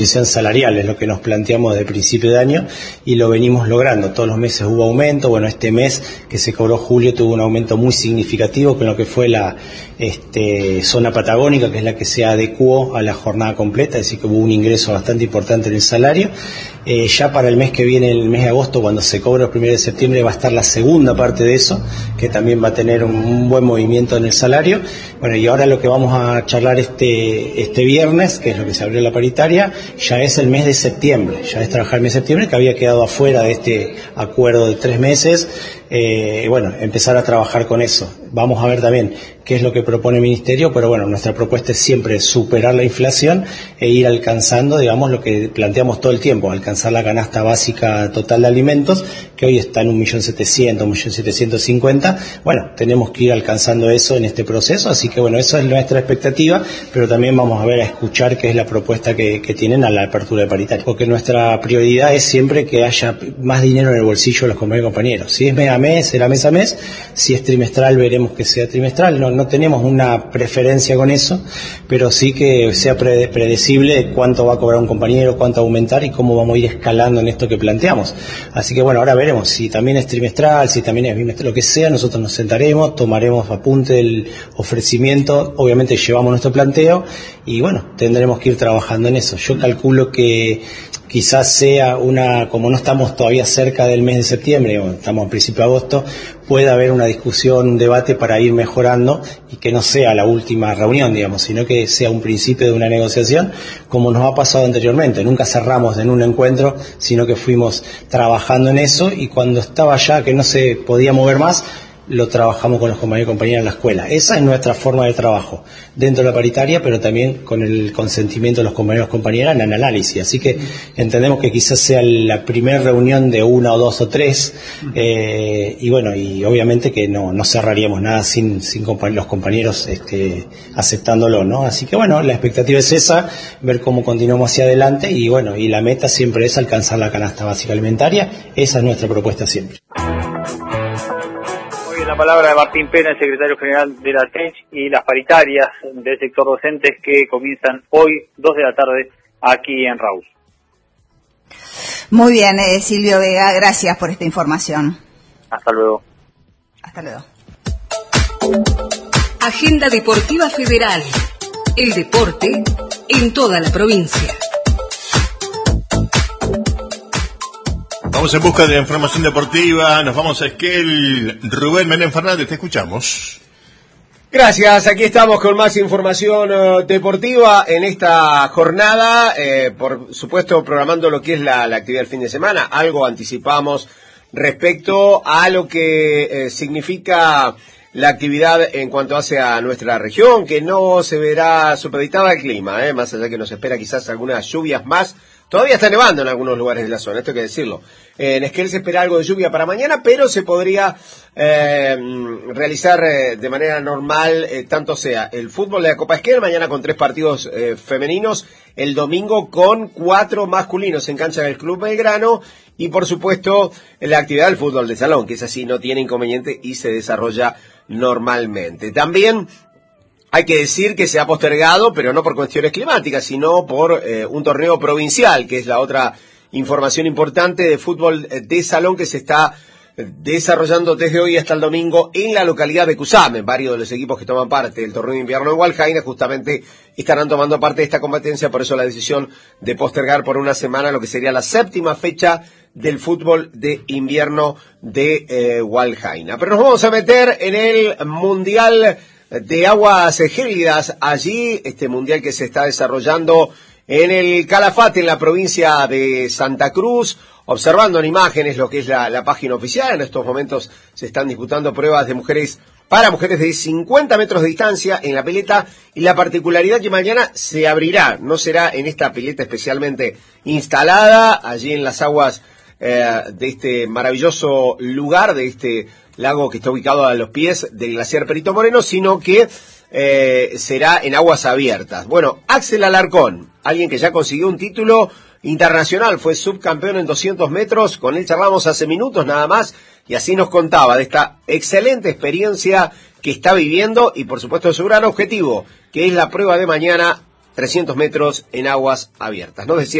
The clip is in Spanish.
salarial es lo que nos planteamos de principio de año y lo venimos logrando. Todos los meses hubo aumento. Bueno, este mes que se cobró julio tuvo un aumento muy significativo con lo que fue la zona patagónica, que es la que se adecuó a la jornada completa, es decir que hubo un ingreso bastante importante en el salario. Ya para el mes que viene, el mes de agosto, cuando se cobra el 1 de septiembre, va a estar la segunda parte de eso, que también va a tener un buen movimiento en el salario. Bueno, y ahora lo que vamos a charlar este viernes, que es lo que se abrió la paritaria, ya es el mes de septiembre, ya es trabajar el mes de septiembre, que había quedado afuera de este acuerdo de 3 meses. Bueno, empezar a trabajar con eso. Vamos a ver también qué es lo que propone el Ministerio, pero bueno, nuestra propuesta es siempre superar la inflación e ir alcanzando, digamos, lo que planteamos todo el tiempo, alcanzar la canasta básica total de alimentos, que hoy está en 1.700.000, 1.750.000. Bueno, tenemos que ir alcanzando eso en este proceso, así que bueno, eso es nuestra expectativa, pero también vamos a ver, a escuchar qué es la propuesta que tienen a la apertura de paritaria, porque nuestra prioridad es siempre que haya más dinero en el bolsillo de los compañeros. Si es mes a mes, será mes a mes; si es trimestral, veremos que sea trimestral. No tenemos una preferencia con eso, pero sí que sea predecible cuánto va a cobrar un compañero, cuánto va a aumentar y cómo vamos a ir escalando en esto que planteamos. Así que bueno, ahora veremos si también es trimestral, si también es bimestral, lo que sea. Nosotros nos sentaremos, tomaremos apunte del ofrecimiento, obviamente llevamos nuestro planteo y bueno, tendremos que ir trabajando en eso. Yo calculo que quizás sea como no estamos todavía cerca del mes de septiembre, o estamos a principio de agosto, pueda haber una discusión, un debate para ir mejorando y que no sea la última reunión, digamos, sino que sea un principio de una negociación, como nos ha pasado anteriormente. Nunca cerramos en un encuentro, sino que fuimos trabajando en eso y cuando estaba ya que no se podía mover más, lo trabajamos con los compañeros y compañeras en la escuela. Esa es nuestra forma de trabajo, dentro de la paritaria, pero también con el consentimiento de los compañeros y compañeras en el análisis. Así que entendemos que quizás sea la primera reunión de 1 o 2 o 3, y bueno, y obviamente que no cerraríamos nada sin los compañeros aceptándolo, ¿no? Así que bueno, la expectativa es esa, ver cómo continuamos hacia adelante y bueno, y la meta siempre es alcanzar la canasta básica alimentaria. Esa es nuestra propuesta siempre. La palabra de Martín Pena, el secretario general de la TENS, y las paritarias del sector docentes que comienzan hoy, 2 de la tarde, aquí en Raúl. Muy bien, Silvio Vega, gracias por esta información. Hasta luego. Hasta luego. Agenda Deportiva Federal. El deporte en toda la provincia. Vamos en busca de la información deportiva, nos vamos a Esquel. Rubén Menem Fernández, te escuchamos. Gracias, aquí estamos con más información deportiva en esta jornada, por supuesto programando lo que es la actividad del fin de semana. Algo anticipamos respecto a lo que significa la actividad en cuanto hace a nuestra región, que no se verá supeditada al clima, más allá que nos espera quizás algunas lluvias más. Todavía está nevando en algunos lugares de la zona, esto hay que decirlo. En Esquel se espera algo de lluvia para mañana, pero se podría realizar de manera normal, tanto sea el fútbol de la Copa Esquel, mañana con 3 partidos femeninos, el domingo con 4 masculinos en cancha del Club Belgrano, y por supuesto la actividad del fútbol de salón, que es así, no tiene inconveniente y se desarrolla normalmente. También hay que decir que se ha postergado, pero no por cuestiones climáticas, sino por un torneo provincial, que es la otra información importante de fútbol de salón que se está desarrollando desde hoy hasta el domingo en la localidad de Cusame. Varios de los equipos que toman parte del torneo de invierno de Hualjaina justamente estarán tomando parte de esta competencia, por eso la decisión de postergar por una semana lo que sería la 7ª fecha del fútbol de invierno de Hualjaina. Pero nos vamos a meter en el Mundial de Aguas Gélidas, allí este mundial que se está desarrollando en el Calafate, en la provincia de Santa Cruz, observando en imágenes lo que es la página oficial. En estos momentos se están disputando pruebas de mujeres para mujeres de 50 metros de distancia en la pileta, y la particularidad que mañana se abrirá, no será en esta pileta especialmente instalada allí en las aguas de este maravilloso lugar, de este lago que está ubicado a los pies del glaciar Perito Moreno, sino que será en aguas abiertas. Bueno, Axel Alarcón, alguien que ya consiguió un título internacional, fue subcampeón en 200 metros, con él charlamos hace minutos nada más, y así nos contaba de esta excelente experiencia que está viviendo, y por supuesto de su gran objetivo, que es la prueba de mañana, 300 metros en aguas abiertas. Nos decía